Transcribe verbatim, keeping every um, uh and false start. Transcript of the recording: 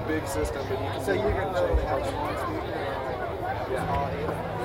big system, but you can So do you're going to literally have change. one speaker. Yeah. All eight of them.